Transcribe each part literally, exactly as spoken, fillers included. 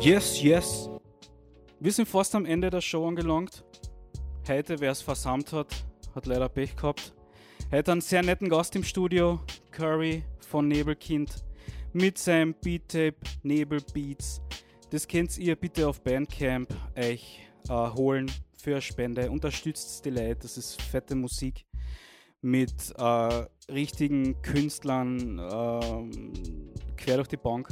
Yes, yes. Wir sind fast am Ende der Show angelangt. Heute, wer es versammelt hat, hat leider Pech gehabt. Heute einen sehr netten Gast im Studio, Curry von Nebelkind, mit seinem Beat-Tape Nebel Beats. Das könnt ihr bitte auf Bandcamp euch äh, holen für eine Spende. Unterstützt die Leute, das ist fette Musik mit äh, richtigen Künstlern äh, quer durch die Bank.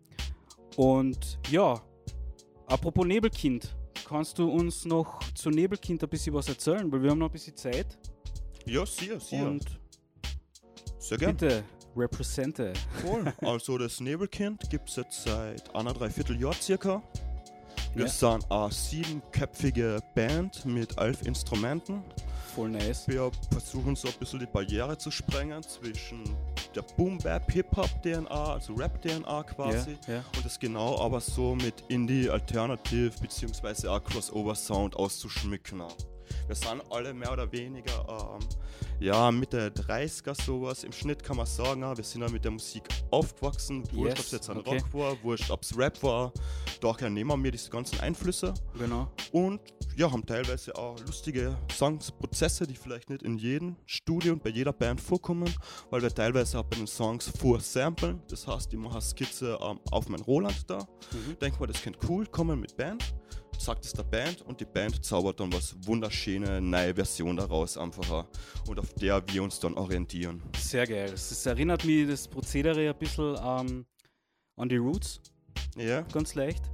Und ja, apropos Nebelkind, kannst du uns noch zu Nebelkind ein bisschen was erzählen? Weil wir haben noch ein bisschen Zeit. Ja, sehr, sehr. Und sehr gern. bitte, represente. Cool. Also das Nebelkind gibt es jetzt seit einer Dreivierteljahr circa. Wir Ja. sind eine siebenköpfige Band mit elf Instrumenten. Voll nice. Wir versuchen so ein bisschen die Barriere zu sprengen zwischen der Boom-Bap-Hip-Hop-D N A, also Rap-D N A quasi. Ja, ja. Und das genau aber so mit Indie, Alternative bzw. auch Crossover-Sound auszuschmücken. Wir sind alle mehr oder weniger ähm, ja, Mitte dreißiger sowas. Im Schnitt kann man sagen, wir sind ja mit der Musik aufgewachsen. Wurscht, Yes, ob es jetzt ein okay. Rock war, wurscht, ob es Rap war. Daher nehmen wir diese ganzen Einflüsse Genau. und ja, haben teilweise auch lustige Songsprozesse, die vielleicht nicht in jedem Studio und bei jeder Band vorkommen, weil wir teilweise auch bei den Songs vorsamplen. Das heißt, ich mache eine Skizze ähm, auf meinen Roland da. Mhm. Denk mal, das könnte cool kommen mit Band. Sagt es der Band und die Band zaubert dann was wunderschöne neue Version daraus einfach und auf der wir uns dann orientieren. Sehr geil. Das, das erinnert mich, das Prozedere, ein bisschen ähm, an die Roots, Ja, ganz leicht.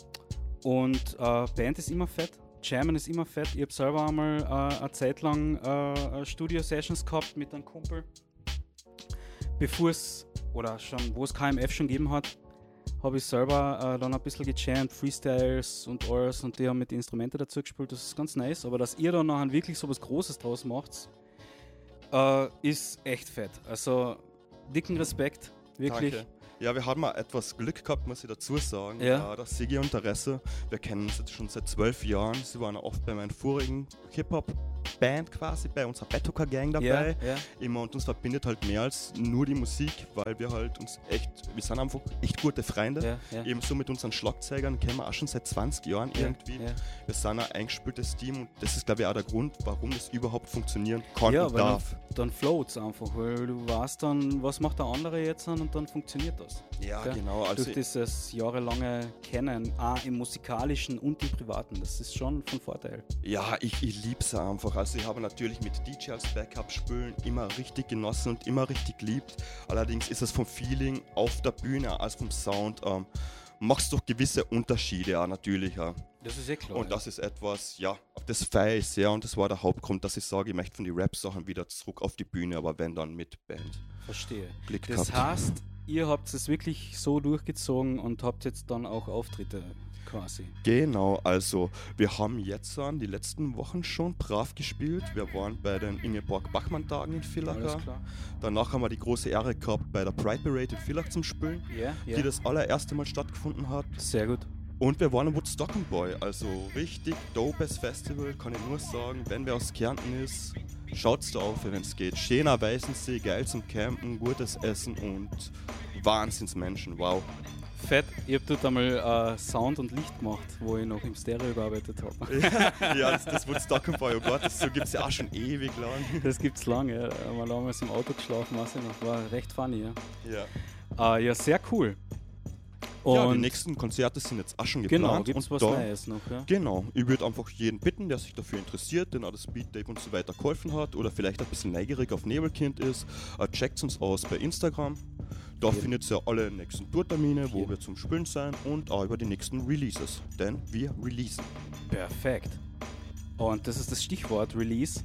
Und äh, Band ist immer fett. Jammen ist immer fett. Ich habe selber einmal äh, eine Zeit lang äh, Studio-Sessions gehabt mit einem Kumpel. Bevor es, oder schon, wo es K M F schon gegeben hat, habe ich selber äh, dann ein bisschen gejammt, Freestyles und alles, und die haben mit den Instrumenten dazu gespielt. Das ist ganz nice. Aber dass ihr dann nachher wirklich so was Großes draus macht, äh, ist echt fett. Also dicken Respekt, wirklich. danke. Ja, wir haben mal etwas Glück gehabt, muss ich dazu sagen. Ja. Äh, das Sigi und Interesse, wir kennen uns jetzt schon seit zwölf Jahren. Sie waren oft bei meiner vorigen Hip-Hop-Band quasi, bei unserer Bettoka-Gang dabei. Ja, ja. Immer, und uns verbindet halt mehr als nur die Musik, weil wir halt uns echt, wir sind einfach echt gute Freunde. Ja, ja. Ebenso mit unseren Schlagzeugern kennen wir auch schon seit zwanzig Jahren Ja, irgendwie. ja. Wir sind ein eingespieltes Team und das ist, glaube ich, auch der Grund, warum das überhaupt funktionieren kann Ja, und weil darf. dann, dann float's einfach, weil du weißt dann, was macht der andere jetzt an, und dann funktioniert das. Ja, Gell? genau. Also Durch dieses jahrelange Kennen, auch im musikalischen und im privaten, das ist schon von Vorteil. Ja, ich, ich liebe es einfach. Also ich habe natürlich mit D J als Backup-Spülen immer richtig genossen und immer richtig liebt. Allerdings ist es vom Feeling auf der Bühne als vom Sound, ähm, machst doch gewisse Unterschiede auch natürlich. Ja. Das ist eh klar. Und das ist etwas, ja, auf das feiere ich sehr und das war der Hauptgrund, dass ich sage, ich möchte von den Rap-Sachen wieder zurück auf die Bühne, aber wenn dann mit Band. Verstehe. Glück Das gehabt. heißt, ihr habt es wirklich so durchgezogen und habt jetzt dann auch Auftritte quasi. Genau, also wir haben jetzt an die letzten Wochen schon brav gespielt. Wir waren bei den Ingeborg-Bachmann-Tagen in Villach. Alles klar. Danach haben wir die große Ehre gehabt, bei der Pride Parade in Villach zum Spielen, Ja, ja. die das allererste Mal stattgefunden hat. Sehr gut. Und wir waren im Woodstock and Boy, also richtig dopes Festival, kann ich nur sagen. Wenn wer aus Kärnten ist, schaut's da auf, wenn es geht. Schöner Weißensee, geil zum Campen, gutes Essen und Wahnsinnsmenschen, wow. Fett. Ich hab dort einmal äh, Sound und Licht gemacht, wo ich noch im Stereo gearbeitet habe. Ja, ja, das, das Woodstock and Boy, oh Gott, das so gibt's ja auch schon ewig lang. Das gibt's lange. Ja. Da haben wir damals im Auto geschlafen, weiß ich noch. War recht funny, ja. Ja. Äh, ja, sehr cool. Ja, die Und nächsten Konzerte sind jetzt auch schon geplant. genau, gibt's und was da, Neues noch, ja? Genau, ich würde einfach jeden bitten, der sich dafür interessiert, den auch das Beat-Tape und so weiter geholfen hat oder vielleicht ein bisschen neugierig auf Nebelkind ist, äh, checkt uns aus bei Instagram. Da Ja. findet ihr alle nächsten Tourtermine, wo Ja. wir zum Spielen sein und auch über die nächsten Releases, denn wir releasen. Perfekt. Und das ist das Stichwort Release.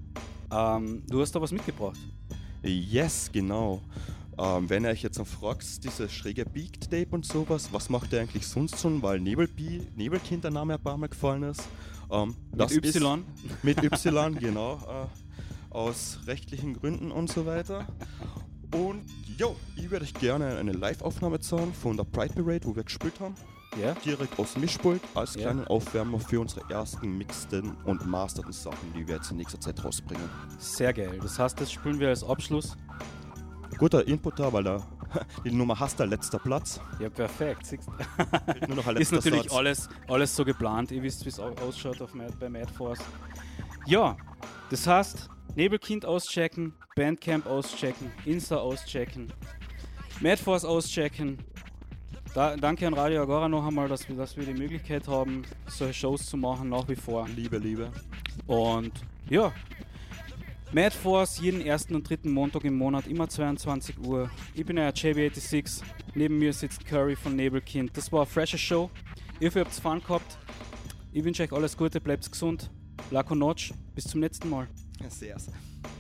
Ähm, du hast da was mitgebracht. Yes, genau. Ähm, wenn ihr euch jetzt noch fragt, diese schräge Beat-Tape und sowas, was macht ihr eigentlich sonst schon, weil Nebelbi, Nebelkind der Name ein paar Mal gefallen ist. Ähm, das Mit Y. Ist, mit Y, genau. Äh, aus rechtlichen Gründen und so weiter. Und jo, ich würde euch gerne eine Live-Aufnahme zeigen von der Pride Parade, wo wir gespielt haben. Ja? Direkt aus dem Mischpult als Ja. kleinen Aufwärmer für unsere ersten mixten und masterten Sachen, die wir jetzt in nächster Zeit rausbringen. Sehr geil. Das heißt, das spielen wir als Abschluss. Guter Input da, weil da, die Nummer hast, der letzter Platz. Ja, perfekt. Siehst Nur noch ein ist letzter natürlich Satz. alles, alles so geplant. Ihr wisst, wie es au- ausschaut auf Mad, bei Mad Force. Ja, das heißt, Nebelkind auschecken, Bandcamp auschecken, Insta auschecken, Mad Force auschecken. Da, danke an Radio Agora noch einmal, dass wir, dass wir die Möglichkeit haben, solche Shows zu machen, nach wie vor. Liebe, Liebe. Und ja, Mad Force jeden ersten und dritten Montag im Monat, immer zweiundzwanzig Uhr. Ich bin euer J B sechsundachtzig, neben mir sitzt Curry von Nebelkind. Das war eine frische Show. Ich hoffe, ihr habt Fun gehabt. Ich wünsche euch alles Gute, bleibt gesund. Laco Notch, bis zum letzten Mal. Sehr.